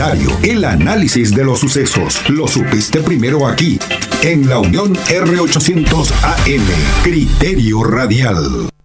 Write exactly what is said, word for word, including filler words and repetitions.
comentario, el análisis de los sucesos. Lo supiste primero aquí, en la Unión R ochocientos A M, Criterio Radial.